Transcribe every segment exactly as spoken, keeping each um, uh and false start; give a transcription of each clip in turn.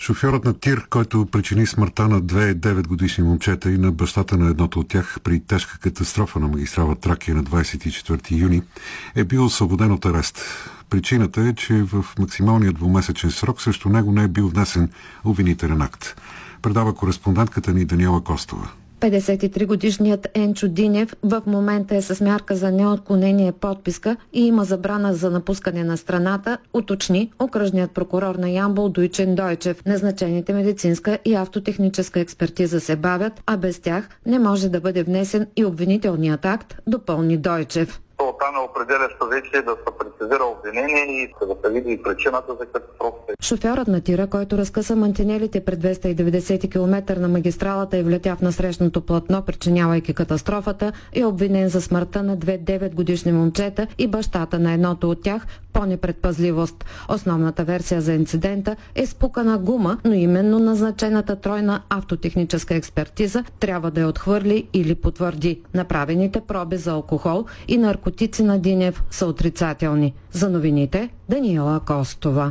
Шофьорът на тир, който причини смъртта на две деветгодишни момчета и на бащата на едното от тях при тежка катастрофа на магистрала Тракия на двадесет и четвърти юни, е бил освободен от арест. Причината е, че в максималния двумесечен срок срещу него не е бил внесен обвинителен акт. Предава кореспондентката ни Даниела Костова. петдесет и три годишният Енчо Динев в момента е с мярка за неотклонение подписка и има забрана за напускане на страната, уточни окръжният прокурор на Ямбол Дойчен Дойчев. Незначените медицинска и автотехническа експертиза се бавят, а без тях не може да бъде внесен и обвинителният акт, допълни Дойчев. Целта на определяща вече е да се прецизира обвинение и да се види и причината за катастрофата. Шофьорът на тира, който разкъса мантинелите пред двеста и деветдесети километър на магистралата и влетя в насрещното платно, причинявайки катастрофата, е обвинен за смъртта на две деветгодишни момчета и бащата на едното от тях по непредпазливост. Основната версия за инцидента е спукана гума, но именно назначената тройна автотехническа експертиза трябва да я отхвърли или потвърди. Направените проби за алкохол и наркотици на Динев са отрицателни. За новините Даниела Костова.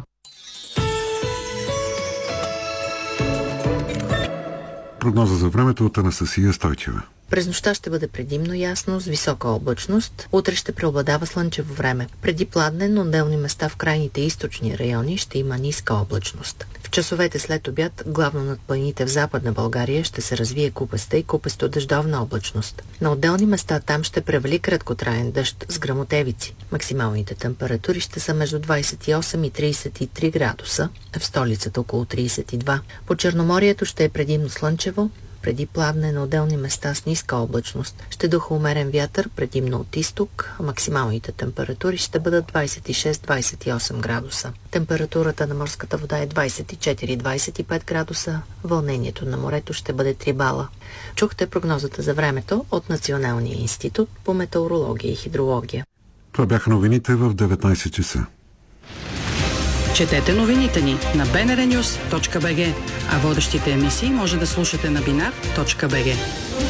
Прогноза за времето от Анастасия Стойчева. През нощта ще бъде предимно ясно, с висока облачност. Утре ще преобладава слънчево време. Преди пладне, на отделни места в крайните източни райони ще има ниска облачност. В часовете след обяд, главно над планините в Западна България, ще се развие купеста и купесто-дъждовна облачност. На отделни места там ще превали краткотраен дъжд с гръмотевици. Максималните температури ще са между двадесет и осем и тридесет и три градуса, в столицата около тридесет и два. По Черноморието ще е предимно слънчево, преди пладне на отделни места с ниска облачност. Ще духа умерен вятър, предимно от изток, а максималните температури ще бъдат двадесет и шест до двадесет и осем градуса. Температурата на морската вода е двадесет и четири до двадесет и пет градуса, вълнението на морето ще бъде три бала. Чухте прогнозата за времето от Националния институт по метеорология и хидрология. Това бяха новините в деветнадесет часа. Четете новините ни на би ен ар нюз точка би джи, а водещите емисии може да слушате на бинар точка би джи.